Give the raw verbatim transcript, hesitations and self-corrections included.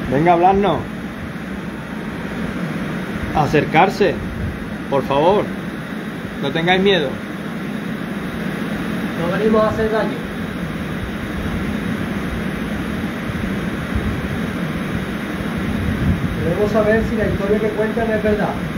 Venga a hablarnos. Acercarse, por favor. No tengáis miedo. No venimos a hacer daño. Queremos saber si la historia que cuentan es verdad.